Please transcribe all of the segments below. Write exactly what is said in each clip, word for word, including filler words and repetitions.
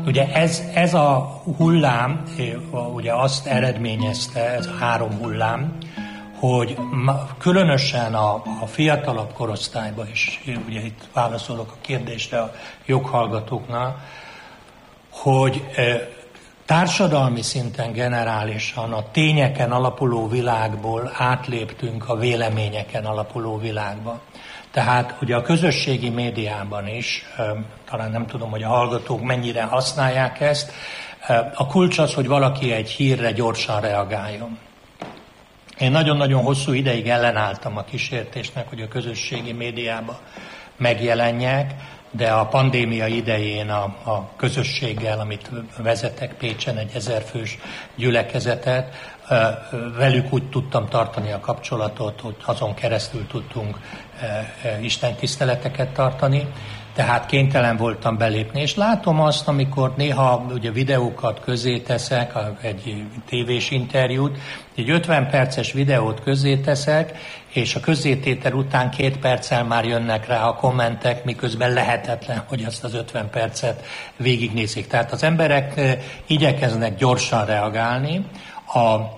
Ugye ez, ez a hullám, ugye azt eredményezte, ez a három hullám, hogy különösen a, a fiatalabb korosztályban, és ugye itt válaszolok a kérdésre a joghallgatóknál, hogy társadalmi szinten generálisan a tényeken alapuló világból átléptünk a véleményeken alapuló világba. Tehát ugye a közösségi médiában is, talán nem tudom, hogy a hallgatók mennyire használják ezt, a kulcs az, hogy valaki egy hírre gyorsan reagáljon. Én nagyon-nagyon hosszú ideig ellenálltam a kísértésnek, hogy a közösségi médiában megjelenjek, de a pandémia idején a, a közösséggel, amit vezetek Pécsen, egy ezerfős gyülekezetet, velük úgy tudtam tartani a kapcsolatot, hogy azon keresztül tudtunk istentiszteleteket tartani, tehát kénytelen voltam belépni. És látom azt, amikor néha ugye videókat közé teszek, egy tévés interjút, egy ötven perces videót közé teszek, és a közzététel után két perccel már jönnek rá a kommentek, miközben lehetetlen, hogy azt az ötven percet végignézik. Tehát az emberek igyekeznek gyorsan reagálni, a, a,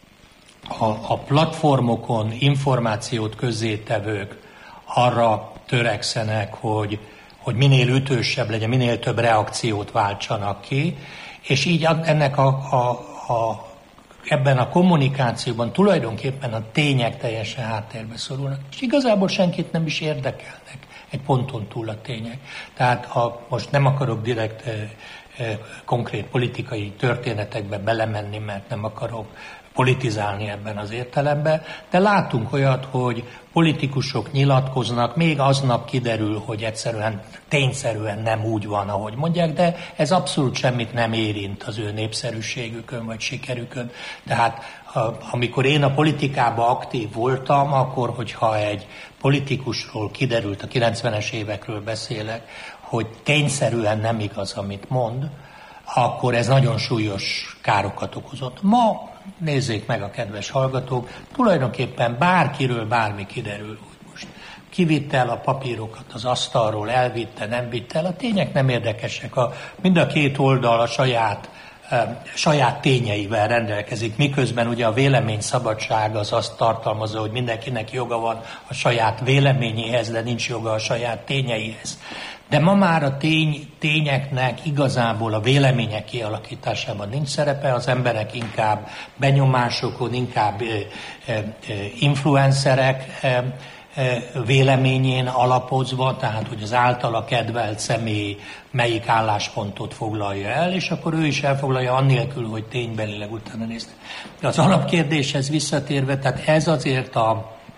a platformokon információt közzétevők arra törekszenek, hogy hogy minél ütősebb legyen, minél több reakciót váltsanak ki, és így ennek a, a, a, ebben a kommunikációban tulajdonképpen a tények teljesen háttérbe szorulnak, és igazából senkit nem is érdekelnek egy ponton túl a tények. Tehát ha most nem akarok direkt eh, eh, konkrét politikai történetekbe belemenni, mert nem akarok politizálni ebben az értelemben, de látunk olyat, hogy politikusok nyilatkoznak, még aznap kiderül, hogy egyszerűen tényszerűen nem úgy van, ahogy mondják, de ez abszolút semmit nem érint az ő népszerűségükön vagy sikerükön. Tehát amikor én a politikában aktív voltam, akkor, hogyha egy politikusról kiderült, a kilencvenes évekről beszélek, hogy tényszerűen nem igaz, amit mond, akkor ez nagyon súlyos károkat okozott. Ma nézzék meg a kedves hallgatók, tulajdonképpen bárkiről bármi kiderül, hogy most kivitte el a papírokat az asztalról, elvitte, nem vitte el, a tények nem érdekesek. A, mind a két oldal a saját, e, saját tényeivel rendelkezik, miközben ugye a véleményszabadság az azt tartalmazza, hogy mindenkinek joga van a saját véleményéhez, de nincs joga a saját tényeihez. De ma már a tény, tényeknek igazából a vélemények kialakításában nincs szerepe, az emberek inkább benyomásokon, inkább e, e, influencerek e, e, véleményén alapozva, tehát hogy az általa kedvelt személy melyik álláspontot foglalja el, és akkor ő is elfoglalja annélkül, hogy ténybelileg utána nézte. De az alapkérdéshez visszatérve, tehát ez azért a,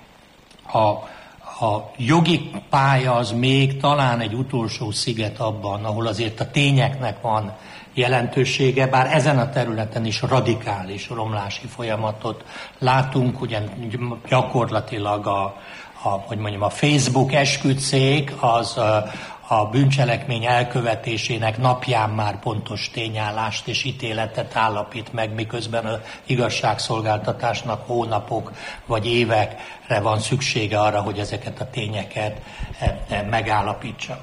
a A jogi pálya az még talán egy utolsó sziget abban, ahol azért a tényeknek van jelentősége, bár ezen a területen is radikális romlási folyamatot látunk, ugye gyakorlatilag a, a, hogy mondjam, a Facebook esküdtszék az a, a bűncselekmény elkövetésének napján már pontos tényállást és ítéletet állapít meg, miközben az igazságszolgáltatásnak hónapok vagy évekre van szüksége arra, hogy ezeket a tényeket megállapítsa.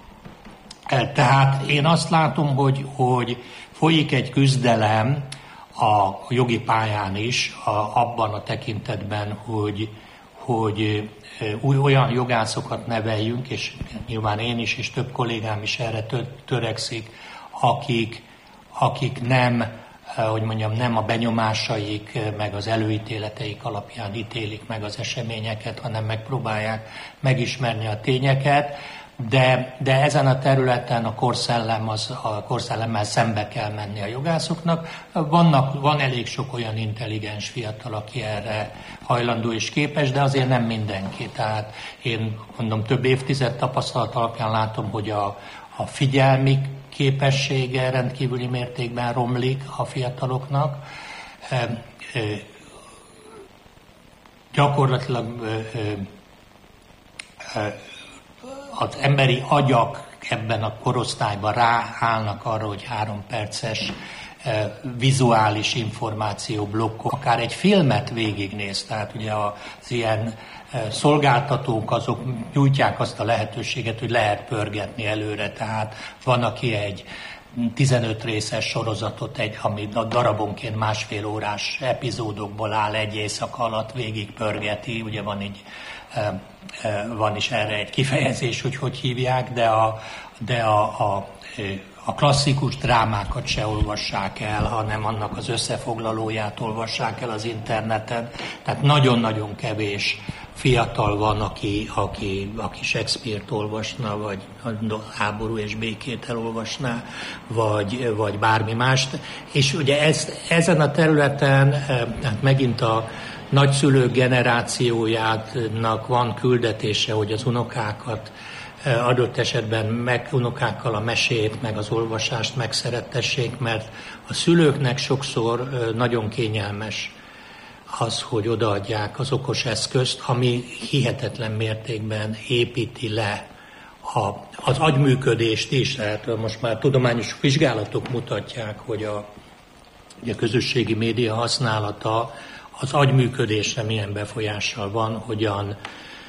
Tehát én azt látom, hogy, hogy folyik egy küzdelem a jogi pályán is, a, abban a tekintetben, hogy, hogy új olyan jogászokat neveljünk, és nyilván én is, és több kollégám is erre törekszik, akik, akik nem, hogy mondjam, nem a benyomásaik, meg az előítéleteik alapján ítélik meg az eseményeket, hanem megpróbálják megismerni a tényeket, de, de ezen a területen a korszellem, az, a korszellemmel szembe kell menni a jogászoknak. Vannak, van elég sok olyan intelligens fiatal, aki erre hajlandó és képes, de azért nem mindenki. Tehát én mondom, több évtized tapasztalat alapján látom, hogy a, a figyelmi képessége rendkívüli mértékben romlik a fiataloknak. E, e, gyakorlatilag e, e, az emberi agyak ebben a korosztályban ráállnak arra, hogy három perces vizuális információ blokkok, akár egy filmet végignéz, tehát ugye az ilyen szolgáltatók azok nyújtják azt a lehetőséget, hogy lehet pörgetni előre, tehát van, aki egy tizenöt részes sorozatot, egy, ami a darabonként másfél órás epizódokból áll, egy éjszaka alatt végig pörgeti, ugye van így, van is erre egy kifejezés, hogy hogy hívják, de a, de a, a a klasszikus drámákat se olvassák el, hanem annak az összefoglalóját olvassák el az interneten. Tehát nagyon-nagyon kevés fiatal van, aki, aki, aki Shakespeare-t olvasna, vagy a Háború és békét elolvasná, vagy, vagy bármi mást. És ugye ez, ezen a területen hát megint a nagyszülők generációjának van küldetése, hogy az unokákat adott esetben meg unokákkal a mesét, meg az olvasást megszerettessék, mert a szülőknek sokszor nagyon kényelmes az, hogy odaadják az okos eszközt, ami hihetetlen mértékben építi le a, az agyműködést is. Tehát most már tudományos vizsgálatok mutatják, hogy a, a közösségi média használata az agyműködésre milyen befolyással van, hogyan